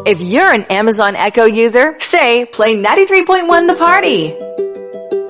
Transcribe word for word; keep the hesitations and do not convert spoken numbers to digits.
If you're an Amazon Echo user, say play ninety-three point one The Party.